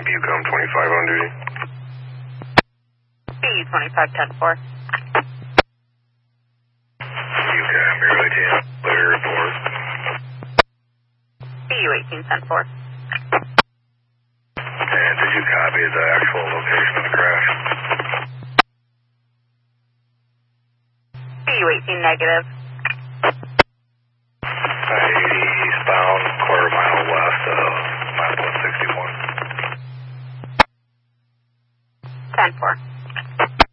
Yukon 25 on duty. BU 25-10-4. Yukon, barely 10, clear report. BU 18-10-4. And did you copy the actual location of the crash? BU 18 negative.